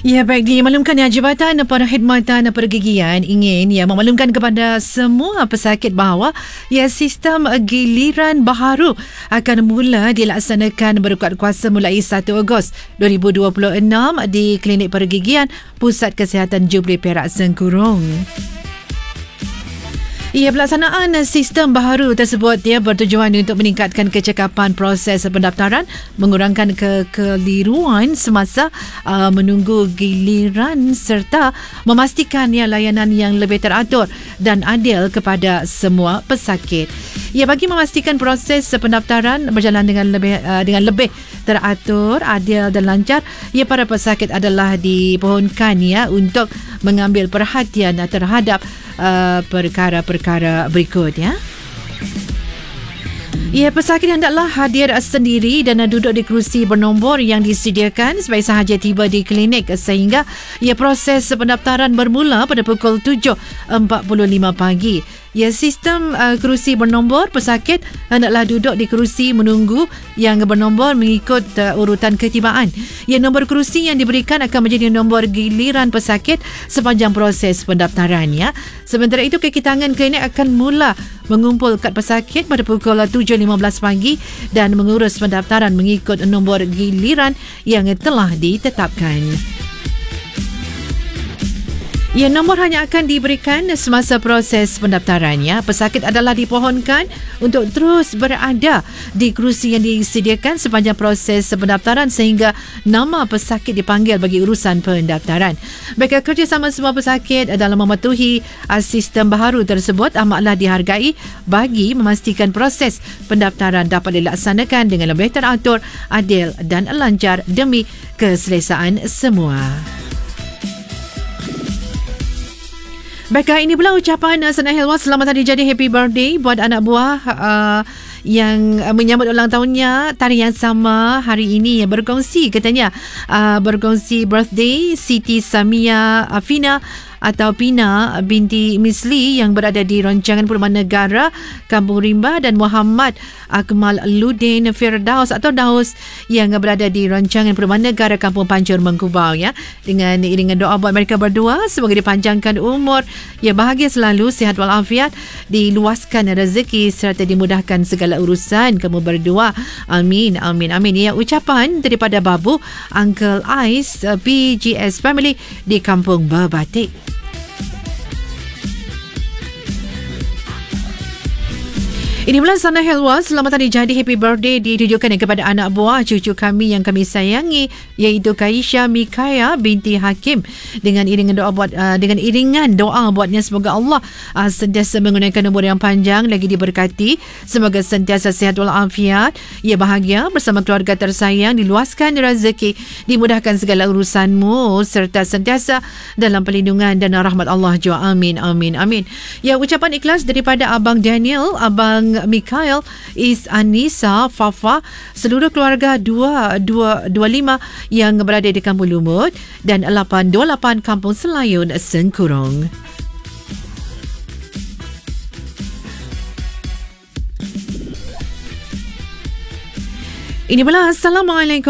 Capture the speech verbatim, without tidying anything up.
Ya, baik, dimaklumkan ya, Jabatan Perkhidmatan Pergigian ingin ya memaklumkan kepada semua pesakit bahawa ya sistem giliran baharu akan mula dilaksanakan berkuat kuasa mulai satu Ogos dua ribu dua puluh enam di Klinik Pergigian Pusat Kesihatan Jubilee Perak Sengkurung. Ya, pelaksanaan sistem baharu tersebut ya bertujuan untuk meningkatkan kecekapan proses pendaftaran, mengurangkan kekeliruan semasa uh, menunggu giliran serta memastikan ya layanan yang lebih teratur dan adil kepada semua pesakit. Ya, bagi memastikan proses pendaftaran berjalan dengan lebih uh, dengan lebih teratur, adil dan lancar, ya para pesakit adalah dipohonkan ya untuk mengambil perhatian terhadap uh, perkara-perkara berikut ya. Ya, pesakit hendaklah hadir sendiri dan duduk di kerusi bernombor yang disediakan sebaik sahaja tiba di klinik sehingga ya proses pendaftaran bermula pada pukul tujuh empat puluh lima pagi. Ya, sistem uh, kerusi bernombor, pesakit hendaklah duduk di kerusi menunggu yang bernombor mengikut uh, urutan ketibaan. Ya, nombor kerusi yang diberikan akan menjadi nombor giliran pesakit sepanjang proses pendaftaran ya. Sementara itu, kekitangan klinik akan mula mengumpul kad pesakit pada pukul tujuh lima belas pagi dan mengurus pendaftaran mengikut nombor giliran yang telah ditetapkan. Ya, nombor hanya akan diberikan semasa proses pendaftarannya. Pesakit adalah dipohonkan untuk terus berada di kerusi yang disediakan sepanjang proses pendaftaran sehingga nama pesakit dipanggil bagi urusan pendaftaran. Baik, kerjasama semua pesakit dalam mematuhi sistem baharu tersebut amatlah dihargai bagi memastikan proses pendaftaran dapat dilaksanakan dengan lebih teratur, adil dan lancar demi keselesaan semua. Baiklah, ini pula ucapan uh, Sana Helwa selamat hari jadi, happy birthday buat anak buah uh, yang uh, menyambut ulang tahunnya tarikh yang sama hari ini ya, berkongsi katanya uh, berkongsi birthday Siti Samia Afina atau Pina binti Misli yang berada di Rancangan Perumahan Negara Kampung Rimba dan Muhammad Akmal Ludin Firdaus atau Daus yang berada di Rancangan Perumahan Negara Kampung Pancur Mengkubau ya. Dengan iringan doa buat mereka berdua, semoga dipanjangkan umur, ya bahagia selalu, sihat walafiat, diluaskan rezeki serta dimudahkan segala urusan kamu berdua. Amin, amin, amin. Ya, ucapan daripada Babu Uncle Ais P G S Family di Kampung Berbatik. Ini bulan Sana Helwa, selamat hari jadi, happy birthday ditujukan kepada anak buah cucu kami yang kami sayangi, iaitu Kaisha Mikaya binti Hakim. Dengan iringan doa buat uh, dengan iringan doa buatnya, semoga Allah uh, sentiasa menggunakan umur yang panjang, lagi diberkati, semoga sentiasa sihat walafiat, ia bahagia bersama keluarga tersayang, diluaskan rezeki, dimudahkan segala urusanmu serta sentiasa dalam perlindungan dan rahmat Allah jua. Amin, amin, amin. Ya, ucapan ikhlas daripada Abang Daniel, Abang Mikael, Is Anissa, Fafa, seluruh keluarga dua dua dua lima yang berada di Kampung Lumut dan lapan dua lapan Kampung Selayun Sengkurung. Ini pula Assalamualaikum.